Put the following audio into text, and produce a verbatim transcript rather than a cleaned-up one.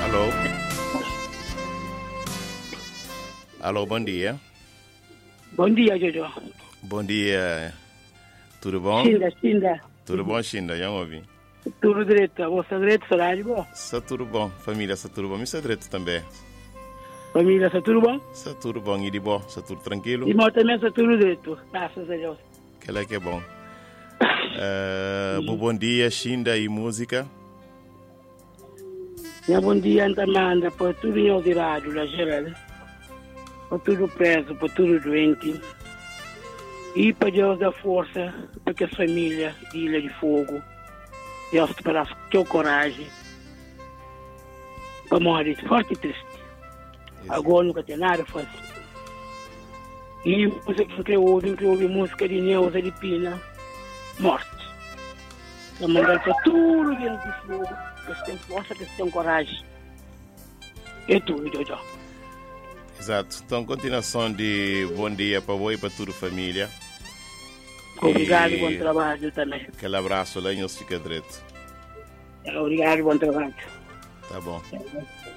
Alô? Alô, bom dia. Bom dia, Jojo. Bom dia. Tudo bom? Xinda, Xinda. Tudo bom, Xinda? Já ouvi. Tudo direito. Você direito, salário bom? Está tudo bom. Família, está tudo bom. Me está direito também. Família, está tudo bom? Está tudo bom. E de bom? Está tudo tranquilo? E nós também está tudo direito. Graças a Deus. Que é que é bom. Uh, bom dia, Xinda e música. Minha bom dia, Antamanda, por tudo em Aldirado, da geral. Por tudo preso, por tudo doente. E para Deus dar força, para que a família de Ilha de Fogo, Deus te dará teu coragem. Para morrer forte e triste. Isso. Agora nunca tem nada fácil. E música que eu ouvi, que eu ouvi música de Neuza de Pina, morte. Eu mandar para tudo dentro de fogo, que eles têm força, que eles têm coragem. É tudo, Jojo. Exato. Então, continuação de bom dia para você e para toda a família. Obrigado, e bom trabalho também. Aquele abraço lá em Os Fica Direito. Obrigado, bom trabalho. Tá bom.